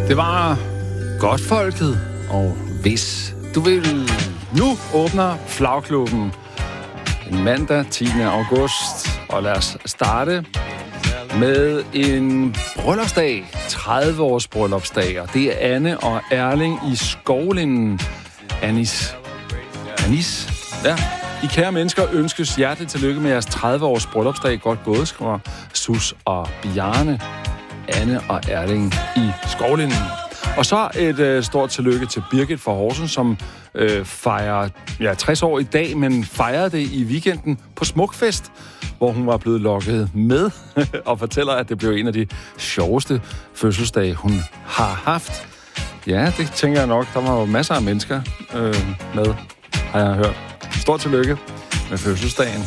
Det var Godtfolket, og hvis du vil, nu åbner Flagklubben en mandag 10. august, og lad os starte med en bryllupsdag, 30 års bryllupsdag, og det er Anne og Erling i Skovlinden. Anis? Ja. I kære mennesker ønskes hjerteligt tillykke med jeres 30 års bryllupsdag. Godt gået, skriver Sus og Bjarne, Anne og Erling i Skovlinden. Og så et stort tillykke til Birgit fra Horsens, som fejrer 60 år i dag, men fejrede det i weekenden på Smukfest, hvor hun var blevet lokket med og fortæller, at det blev en af de sjoveste fødselsdage, hun har haft. Ja, det tænker jeg nok. Der var jo masser af mennesker med, har jeg hørt. Stort tillykke med fødselsdagen.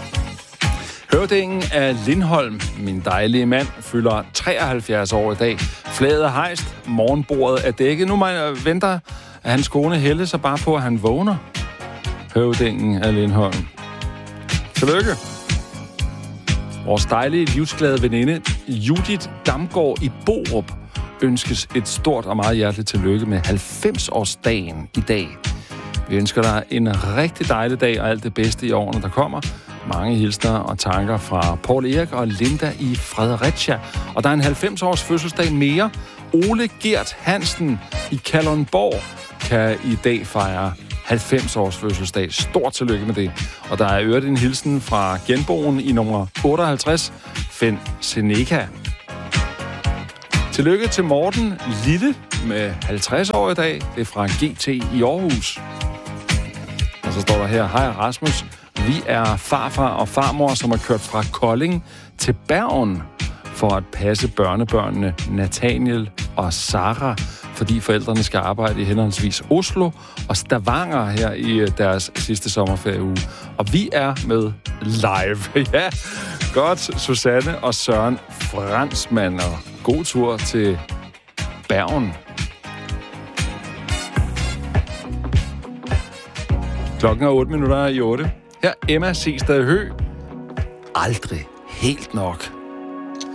Høvdingen af Lindholm, min dejlige mand, fylder 73 år i dag. Flaget er hejst, morgenbordet er dækket. Nu venter at hans kone Helle sig bare på, at han vågner. Høvdingen af Lindholm. Tillykke. Vores dejlige, livsglade veninde Judith Damgaard i Borup ønskes et stort og meget hjerteligt tillykke med 90-årsdagen i dag. Vi ønsker dig en rigtig dejlig dag og alt det bedste i årene, der kommer. Mange hilsner og tanker fra Paul Erik og Linda i Fredericia. Og der er en 90-års fødselsdag mere. Ole Gert Hansen i Kalundborg kan i dag fejre 90-års fødselsdag. Stort tillykke med det. Og der er øvrigt en hilsen fra genboen i nummer 58, Finn Seneca. Tillykke til Morten Lille med 50 år i dag. Det er fra GT i Aarhus. Og så står der her, hej Rasmus, vi er farfar og farmor, som har kørt fra Kolding til Bergen for at passe børnebørnene Nathaniel og Sara, fordi forældrene skal arbejde i henholdsvis Oslo og Stavanger her i deres sidste sommerferieuge. Og vi er med live. Ja, godt, Susanne og Søren Fransmann, og god tur til Bergen. Klokken er 8:08. Her Emma Seestad Høgh. Aldrig helt nok.